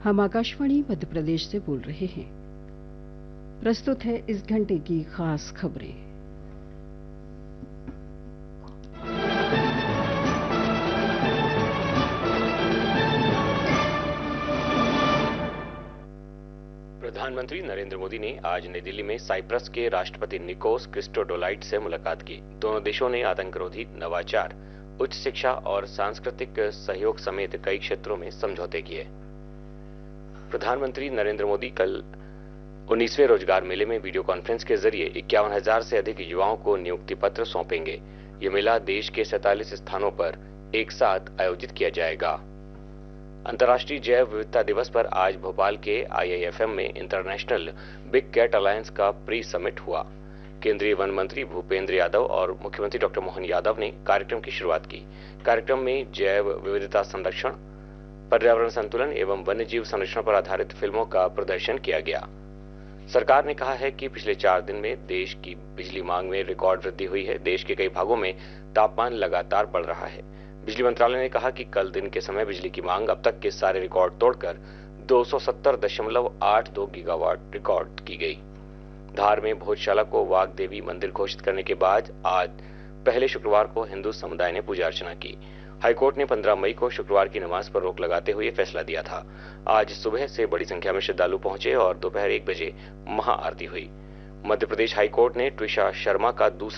हम आकाशवाणी मध्य प्रदेश से बोल रहे हैं। प्रस्तुत है इस घंटे की खास खबरें। प्रधानमंत्री नरेंद्र मोदी ने आज नई दिल्ली में साइप्रस के राष्ट्रपति निकोस क्रिस्टोडोलाइडस से मुलाकात की। दोनों देशों ने आतंकरोधी, नवाचार, उच्च शिक्षा और सांस्कृतिक सहयोग समेत कई क्षेत्रों में समझौते किए। प्रधानमंत्री नरेंद्र मोदी कल 19वें रोजगार मेले में वीडियो कॉन्फ्रेंस के जरिए 51,000 से अधिक युवाओं को नियुक्ति पत्र सौंपेंगे। ये मेला देश के 47 स्थानों पर एक साथ आयोजित किया जाएगा। अंतर्राष्ट्रीय जैव विविधता दिवस पर आज भोपाल के IIFM में इंटरनेशनल बिग कैट अलायंस का प्री समिट हुआ। केंद्रीय वन मंत्री भूपेंद्र यादव और मुख्यमंत्री डॉक्टर मोहन यादव ने कार्यक्रम की शुरुआत की। कार्यक्रम में जैव विविधता संरक्षण, पर्यावरण संतुलन एवं वन्यजीव संरक्षण पर आधारित फिल्मों का प्रदर्शन किया गया। सरकार ने कहा है कि पिछले 4 दिन में देश की बिजली मांग में रिकॉर्ड वृद्धि हुई है। देश के कई भागों में तापमान लगातार बढ़ रहा है। बिजली मंत्रालय ने कहा कि कल दिन के समय बिजली की मांग अब तक के सारे रिकॉर्ड तोड़कर 270.82 गीगावाट रिकॉर्ड की गई। धार में भोजशाला को वाग देवी मंदिर घोषित करने के बाद आज पहले शुक्रवार को हिंदू समुदाय ने पूजा अर्चना की। हाईकोर्ट ने 15 मई को शुक्रवार की नमाज पर रोक लगाते हुए फैसला दिया था। आज सुबह से बड़ी संख्या में श्रद्धालु पहुंचे और दोपहर 1 बजे महाआरती हुई। मध्य प्रदेश हाईकोर्ट ने ट्विशा शर्मा का दूसरा